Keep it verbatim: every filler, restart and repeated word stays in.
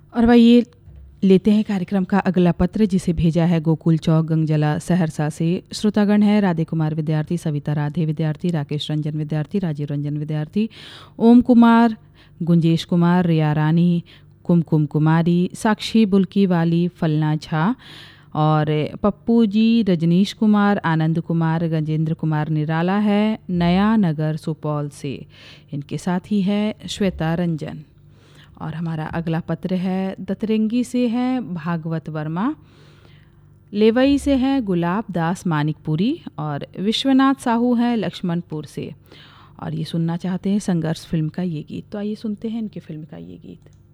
और वही लेते हैं कार्यक्रम का अगला पत्र, जिसे भेजा है गोकुल चौक गंगजला सहरसा से। श्रोतागण है राधे कुमार विद्यार्थी, सविता राधे विद्यार्थी, राकेश रंजन विद्यार्थी, राजीव रंजन विद्यार्थी, ओम कुमार, गुंजेश कुमार, रिया रानी, कुमकुम कुमारी, साक्षी बुल्की वाली, फलना झा और पप्पू जी, रजनीश कुमार, आनंद कुमार, गजेंद्र कुमार निराला है नया नगर सुपौल से। इनके साथ ही है श्वेता रंजन। और हमारा अगला पत्र है दतरंगी से है भागवत वर्मा, लेवई से है गुलाब दास मानिकपुरी और विश्वनाथ साहू हैं लक्ष्मणपुर से। और ये सुनना चाहते हैं संघर्ष फिल्म का ये गीत। तो आइए सुनते हैं इनके फिल्म का ये गीत।